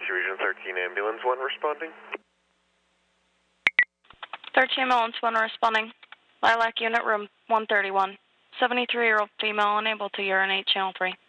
Emergency Region 13 Ambulance 1 responding. 13 Ambulance 1 responding. Lilac Unit Room 131. 73-year-old female unable to urinate, Channel 3.